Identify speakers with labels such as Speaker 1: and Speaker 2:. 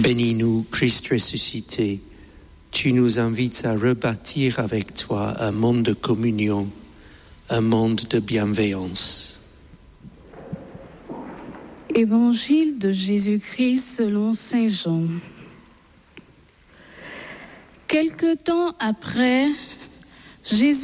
Speaker 1: Bénis-nous, Christ ressuscité. Tu nous invites à rebâtir avec toi un monde de communion, un monde de bienveillance.
Speaker 2: Évangile de Jésus-Christ selon saint Jean. Quelque temps après, Jésus